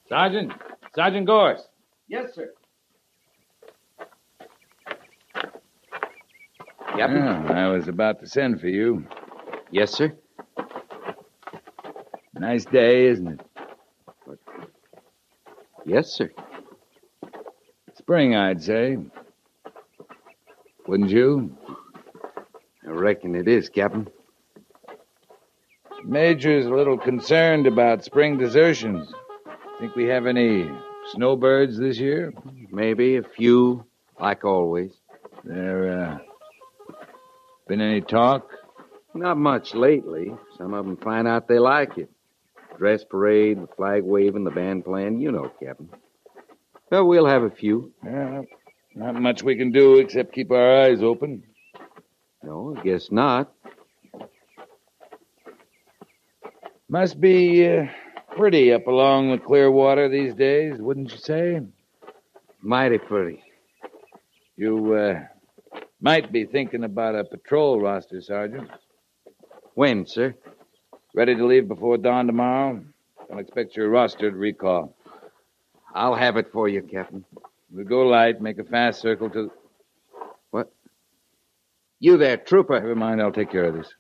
Sergeant. Sergeant Gorse. Yes, sir. Captain? Oh, I was about to send for you. Yes, sir. Nice day, isn't it? Yes, sir. Spring, I'd say. Wouldn't you? I reckon it is, Captain. Major's a little concerned about spring desertions. Think we have any snowbirds this year? Maybe a few, like always. There, been any talk? Not much lately. Some of them find out they like it. Dress parade, the flag waving, the band playing, you know, Captain. Well, we'll have a few. Yeah, not much we can do except keep our eyes open. No, I guess not. Must be pretty up along the Clearwater these days, wouldn't you say? Mighty pretty. You might be thinking about a patrol roster, Sergeant. When, sir? Ready to leave before dawn tomorrow? Don't expect your roster to recall. I'll have it for you, Captain. We'll go light, make a fast circle to... What? You there, trooper. Never mind, I'll take care of this.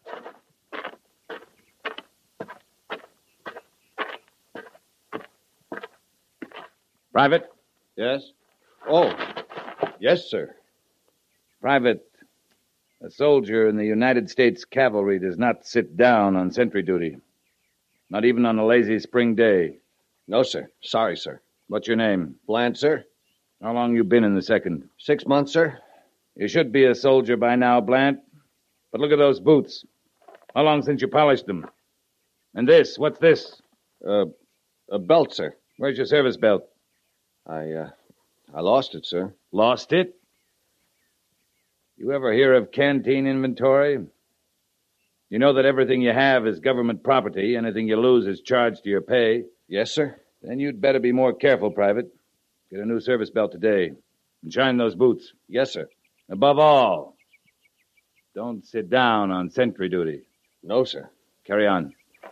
Private? Yes? Oh, yes, sir. Private, a soldier in the United States Cavalry does not sit down on sentry duty. Not even on a lazy spring day. No, sir. Sorry, sir. What's your name? Bland, sir. How long you been in the second? 6 months, sir. You should be a soldier by now, Blant. But look at those boots. How long since you polished them? And this, what's this? A belt, sir. Where's your service belt? I lost it, sir. Lost it? You ever hear of canteen inventory? You know that everything you have is government property. Anything you lose is charged to your pay. Yes, sir. Then you'd better be more careful, Private. Get a new service belt today. And shine those boots. Yes, sir. Above all, don't sit down on sentry duty. No, sir. Carry on.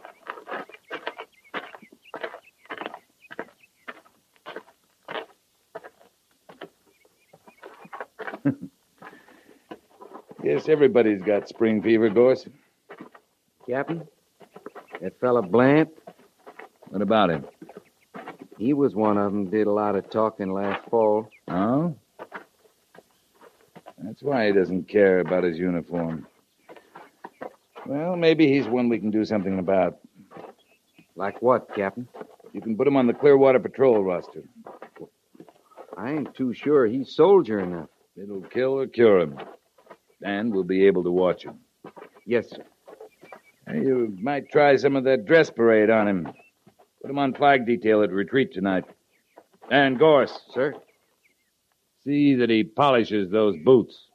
Guess everybody's got spring fever, Gorse. Captain? That fella Blant? What about him? He was one of them did a lot of talking last fall. Oh? That's why he doesn't care about his uniform. Well, maybe he's one we can do something about. Like what, Captain? You can put him on the Clearwater Patrol roster. I ain't too sure he's soldier enough. It'll kill or cure him. And we'll be able to watch him. Yes, sir. You might try some of that dress parade on him. Put him on flag detail at retreat tonight. And Gorse. Sir? See that he polishes those boots.